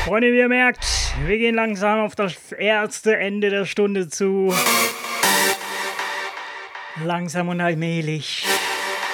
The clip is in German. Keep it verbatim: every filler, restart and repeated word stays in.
Freunde, wie ihr merkt, wir gehen langsam auf das erste Ende der Stunde zu. Langsam und allmählich.